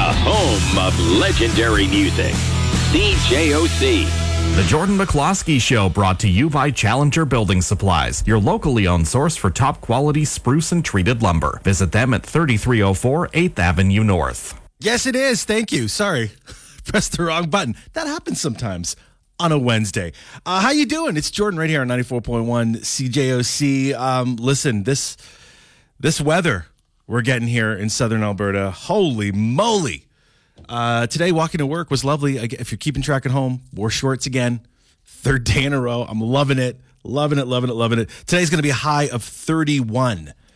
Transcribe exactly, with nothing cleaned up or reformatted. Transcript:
home of legendary music. C J O C. The Jordan McCloskey Show, brought to you by Challenger Building Supplies, your locally owned source for top quality spruce and treated lumber. Visit them at thirty-three oh four eighth Avenue North. Yes, it is. Thank you. Sorry. Pressed the wrong button. That happens sometimes on a Wednesday. Uh, how you doing? It's Jordan right here on ninety-four point one C J O C. Um, listen, this this weather we're getting here in southern Alberta, holy moly. Uh, today, walking to work was lovely. If you're keeping track at home, wore shorts again. Third day in a row. I'm loving it. Loving it, loving it, loving it. Today's going to be a high of thirty-one.